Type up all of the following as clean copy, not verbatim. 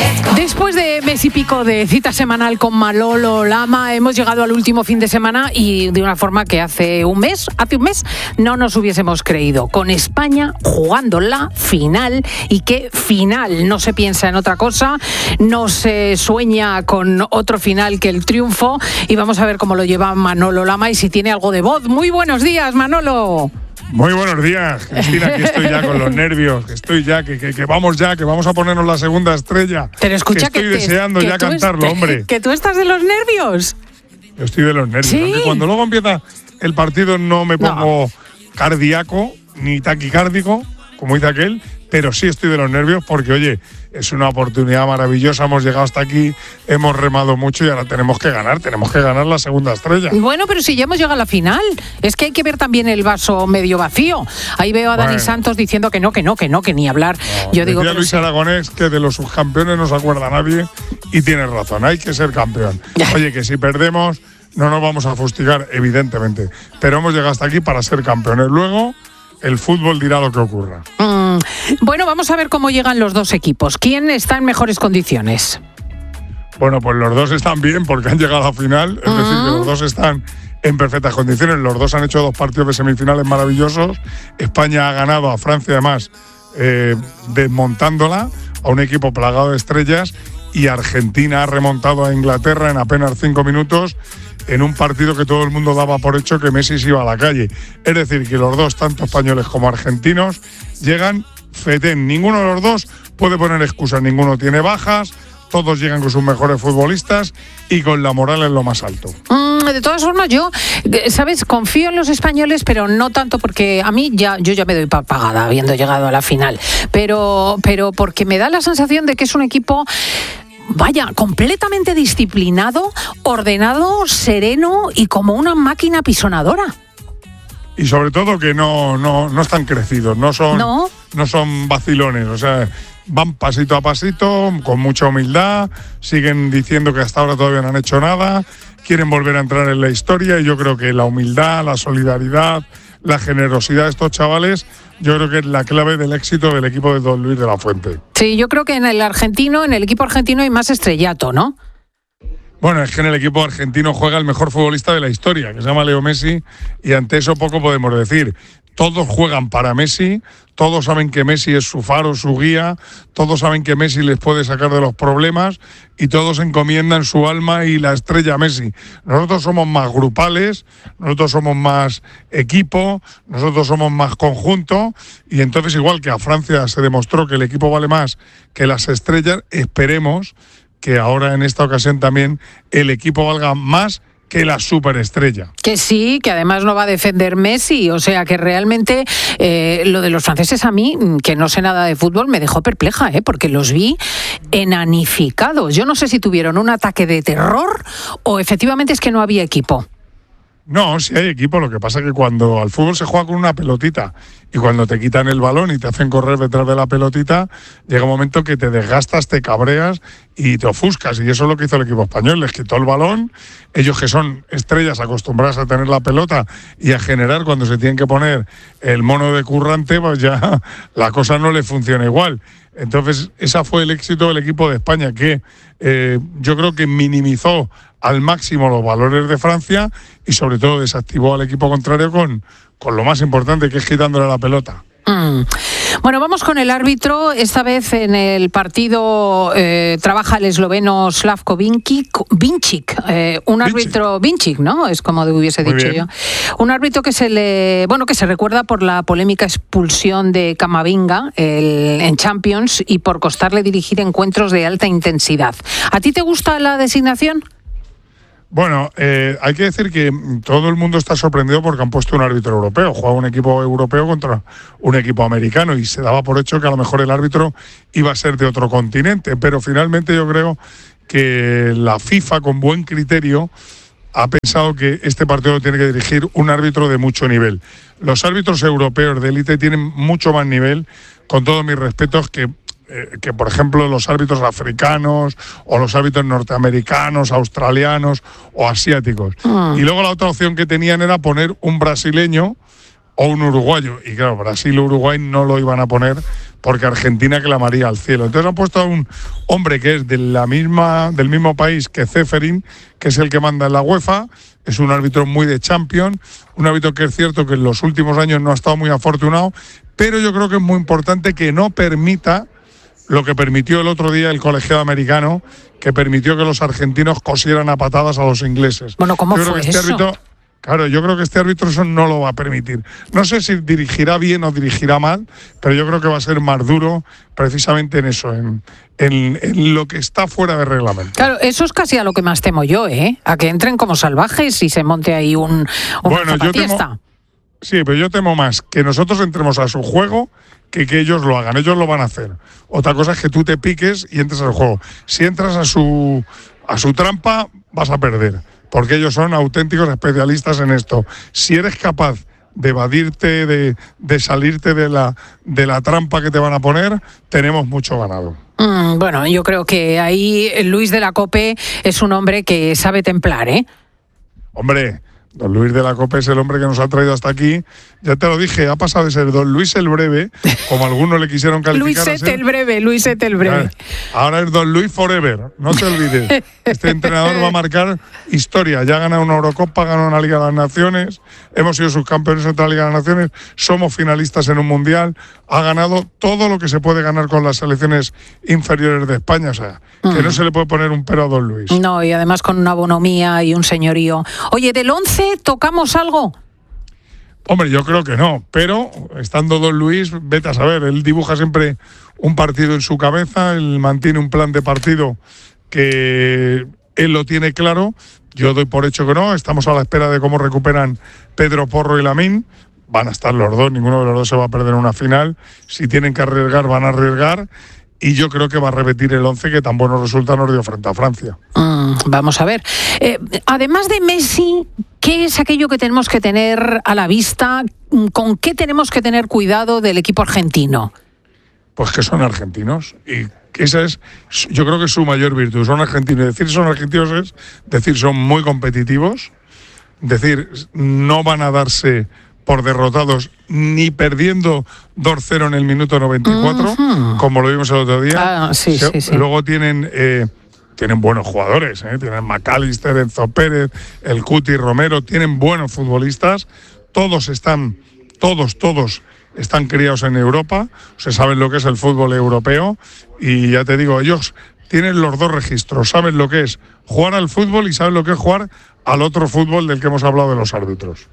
Después de mes y pico de cita semanal con Manolo Lama, hemos llegado al último fin de semana y de una forma que hace un mes no nos hubiésemos creído. Con España jugando la final, y qué final, no se piensa en otra cosa, no se sueña con otro final que el triunfo, y vamos a ver cómo lo lleva Manolo Lama y si tiene algo de voz. Muy buenos días, Manolo. Muy buenos días, Cristina, que estoy ya con los nervios, que estoy ya, que vamos a ponernos la segunda estrella. Pero escucha que estoy deseando ya cantarlo, hombre. ¿Que tú estás de los nervios? Yo estoy de los nervios, ¿Sí? Aunque cuando luego empieza el partido no me pongo cardíaco ni taquicárdico, como dice aquel, pero sí estoy de los nervios porque, oye, es una oportunidad maravillosa, hemos llegado hasta aquí, hemos remado mucho y ahora tenemos que ganar la segunda estrella. Bueno, pero si ya hemos llegado a la final, es que hay que ver también el vaso medio vacío. Ahí veo a Dani Santos diciendo que no, que ni hablar. No, yo digo, Luis Aragonés que de los subcampeones no se acuerda nadie y tiene razón, hay que ser campeón. Oye, que si perdemos no nos vamos a fustigar, evidentemente, pero hemos llegado hasta aquí para ser campeones. Luego el fútbol dirá lo que ocurra. Bueno, vamos a ver cómo llegan los dos equipos. ¿Quién está en mejores condiciones? Bueno, pues los dos están bien porque han llegado a la final, es decir, que los dos están en perfectas condiciones. Los dos han hecho 2 partidos de semifinales maravillosos. España ha ganado a Francia, además, desmontándola, a un equipo plagado de estrellas, y Argentina ha remontado a Inglaterra en apenas 5 minutos en un partido que todo el mundo daba por hecho que Messi se iba a la calle. Es decir, que los dos, tanto españoles como argentinos, llegan fetén. Ninguno de los dos puede poner excusas, ninguno tiene bajas, todos llegan con sus mejores futbolistas y con la moral en lo más alto. De todas formas, yo, ¿sabes? Confío en los españoles, pero no tanto porque a mí yo ya me doy pagada habiendo llegado a la final. Pero porque me da la sensación de que es un equipo, vaya, completamente disciplinado, ordenado, sereno y como una máquina pisonadora. Y sobre todo que no están crecidos, no son vacilones, o sea, van pasito a pasito, con mucha humildad, siguen diciendo que hasta ahora todavía no han hecho nada, quieren volver a entrar en la historia, y yo creo que la humildad, la solidaridad, la generosidad de estos chavales, yo creo que es la clave del éxito del equipo de Don Luis de la Fuente. Sí, yo creo que en el equipo argentino hay más estrellato, ¿no? Bueno, es que en el equipo argentino juega el mejor futbolista de la historia, que se llama Leo Messi, y ante eso poco podemos decir. Todos juegan para Messi, todos saben que Messi es su faro, su guía, todos saben que Messi les puede sacar de los problemas y todos encomiendan su alma y la estrella a Messi. Nosotros somos más grupales, nosotros somos más equipo, nosotros somos más conjunto, y entonces, igual que a Francia se demostró que el equipo vale más que las estrellas, esperemos que ahora en esta ocasión también el equipo valga más que la superestrella. Que sí, que además no va a defender Messi, o sea que realmente lo de los franceses, a mí, que no sé nada de fútbol, me dejó perpleja, porque los vi enanificados. Yo no sé si tuvieron un ataque de terror o efectivamente es que no había equipo. No, sí hay equipo, lo que pasa es que cuando al fútbol se juega con una pelotita y cuando te quitan el balón y te hacen correr detrás de la pelotita, llega un momento que te desgastas, te cabreas y te ofuscas, y eso es lo que hizo el equipo español, les quitó el balón, ellos que son estrellas acostumbradas a tener la pelota y a generar cuando se tienen que poner el mono de currante, pues ya la cosa no le funciona igual. Entonces, ese fue el éxito del equipo de España, que yo creo que minimizó al máximo los valores de Francia y sobre todo desactivó al equipo contrario con lo más importante, que es quitándole la pelota. Bueno, vamos con el árbitro. Esta vez en el partido trabaja el esloveno Slavko Vinčić, un árbitro Vinčić, ¿no? Es como hubiese dicho yo. Un árbitro que se recuerda por la polémica expulsión de Camavinga en Champions y por costarle dirigir encuentros de alta intensidad. ¿A ti te gusta la designación? Bueno, hay que decir que todo el mundo está sorprendido porque han puesto un árbitro europeo. Juega un equipo europeo contra un equipo americano y se daba por hecho que a lo mejor el árbitro iba a ser de otro continente. Pero finalmente yo creo que la FIFA, con buen criterio, ha pensado que este partido lo tiene que dirigir un árbitro de mucho nivel. Los árbitros europeos de élite tienen mucho más nivel, con todos mis respetos, que por ejemplo los árbitros africanos o los árbitros norteamericanos, australianos o asiáticos. Y luego la otra opción que tenían era poner un brasileño o un uruguayo. Y claro, Brasil o Uruguay no lo iban a poner porque Argentina clamaría al cielo. Entonces han puesto a un hombre que es del mismo país que Ceferin, que es el que manda en la UEFA. Es un árbitro muy de Champions, un árbitro que es cierto que en los últimos años no ha estado muy afortunado, pero yo creo que es muy importante que no permita lo que permitió el otro día el colegiado americano, que permitió que los argentinos cosieran a patadas a los ingleses. Bueno, ¿cómo fue eso? Yo creo que este árbitro eso no lo va a permitir. No sé si dirigirá bien o dirigirá mal, pero yo creo que va a ser más duro precisamente en eso, en lo que está fuera de reglamento. Claro, eso es casi a lo que más temo yo, a que entren como salvajes y se monte ahí una zapafiesta. Sí, pero yo temo más que nosotros entremos a su juego que ellos lo hagan. Ellos lo van a hacer. Otra cosa es que tú te piques y entres al juego. Si entras a su trampa, vas a perder, porque ellos son auténticos especialistas en esto. Si eres capaz de evadirte, de salirte de la trampa que te van a poner, tenemos mucho ganado. Bueno, yo creo que ahí Luis de la Cope es un hombre que sabe templar, Hombre, don Luis de la Cope es el hombre que nos ha traído hasta aquí. Ya te lo dije, ha pasado de ser don Luis el Breve, como algunos le quisieron calificar. Luisete el Breve. Ahora es don Luis Forever, no te olvides. Este entrenador va a marcar historia. Ya ha ganado una Eurocopa, ha ganado una Liga de las Naciones, hemos sido subcampeones en otra Liga de las Naciones, somos finalistas en un Mundial, ha ganado todo lo que se puede ganar con las selecciones inferiores de España. O sea, que no se le puede poner un pero a don Luis. No, y además con una bonomía y un señorío. Oye, ¿del 11 tocamos algo? Hombre, yo creo que no, pero estando don Luis, vete a saber, él dibuja siempre un partido en su cabeza, él mantiene un plan de partido que él lo tiene claro. Yo doy por hecho que no, estamos a la espera de cómo recuperan Pedro Porro y Lamine. Van a estar los dos, ninguno de los dos se va a perder en una final. Si tienen que arriesgar, van a arriesgar. Y yo creo que va a repetir el 11 que tan buenos resultados nos dio frente a Francia. Vamos a ver. Además de Messi, ¿qué es aquello que tenemos que tener a la vista? ¿Con qué tenemos que tener cuidado del equipo argentino? Pues que son argentinos. Y esa es, yo creo que es su mayor virtud. Son argentinos. Decir son argentinos es decir son muy competitivos. Decir, no van a darse por derrotados ni perdiendo 2-0 en el minuto 94, como lo vimos el otro día. Sí. Luego tienen buenos jugadores, tienen McAllister, Enzo Pérez, el Cuti Romero, tienen buenos futbolistas. Todos están criados en Europa, se saben lo que es el fútbol europeo, y ya te digo, ellos tienen los dos registros, saben lo que es jugar al fútbol y saben lo que es jugar al otro fútbol del que hemos hablado de los árbitros.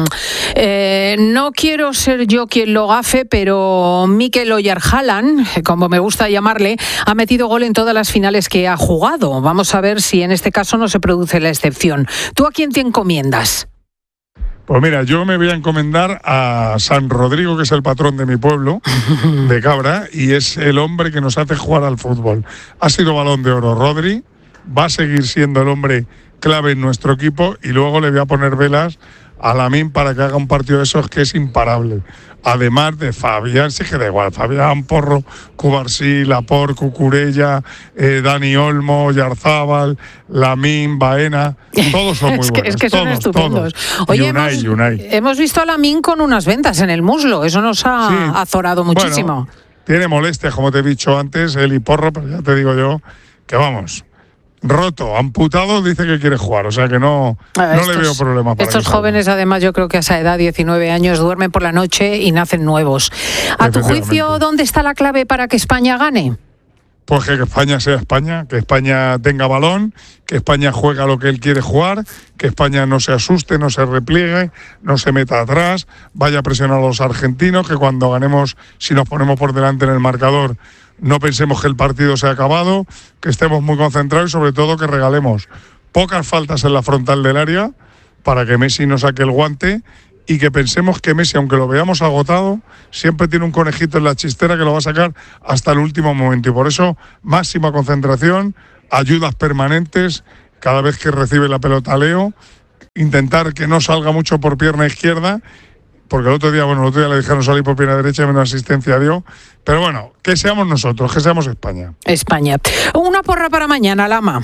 No quiero ser yo quien lo gafe, pero Mikel Oyarzabal, como me gusta llamarle, ha metido gol en todas las finales que ha jugado. Vamos a ver si en este caso no se produce la excepción. ¿Tú a quién te encomiendas? Pues mira, yo me voy a encomendar a San Rodrigo, que es el patrón de mi pueblo, de Cabra, y es el hombre que nos hace jugar al fútbol. Ha sido Balón de Oro Rodri, va a seguir siendo el hombre clave en nuestro equipo, y luego le voy a poner velas a Lamine para que haga un partido de esos que es imparable. Además de Fabián, sí que da igual, Fabián, Porro, Cubarsí, Laporte, Cucurella, Dani Olmo, Oyarzabal, Lamine, Baena, todos son muy buenos. Es que son estupendos. Todos. Oye, Unai. hemos visto a Lamine con unas ventas en el muslo, eso nos ha azorado muchísimo. Bueno, tiene molestias, como te he dicho antes, él y Porro, pero ya te digo yo que vamos, roto, amputado, dice que quiere jugar, o sea que no le veo problema para estos jóvenes, además, yo creo que a esa edad, 19 años, duermen por la noche y nacen nuevos. ¿A tu juicio, dónde está la clave para que España gane? Pues que España sea España, que España tenga balón, que España juegue lo que él quiere jugar, que España no se asuste, no se repliegue, no se meta atrás, vaya a presionar a los argentinos, que cuando ganemos, si nos ponemos por delante en el marcador, no pensemos que el partido se ha acabado, que estemos muy concentrados y sobre todo que regalemos pocas faltas en la frontal del área para que Messi no saque el guante, y que pensemos que Messi, aunque lo veamos agotado, siempre tiene un conejito en la chistera que lo va a sacar hasta el último momento. Y por eso, máxima concentración, ayudas permanentes, cada vez que recibe la pelota Leo, intentar que no salga mucho por pierna izquierda, porque el otro día le dijeron salir por pierna derecha y menos asistencia dio. Pero bueno, que seamos nosotros, que seamos España. España. Una porra para mañana, Lama.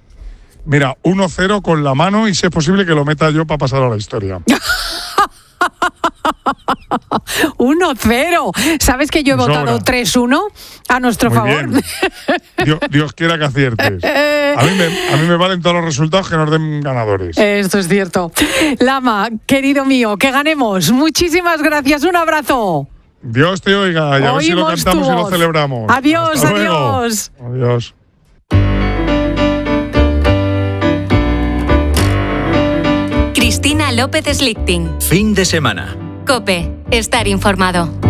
Mira, 1-0 con la mano, y si es posible que lo meta yo para pasar a la historia. 1-0. ¿Sabes que yo he votado 3-1 a nuestro Muy favor? Bien. Dios quiera que aciertes. A mí me valen todos los resultados que nos den ganadores. Esto es cierto. Lama, querido mío, que ganemos. Muchísimas gracias. Un abrazo. Dios te oiga. Y a ver si lo cantamos y lo celebramos. Adiós, Hasta luego. adiós. Adiós. Cristina López Slichting. Fin de semana. COPE. Estar informado.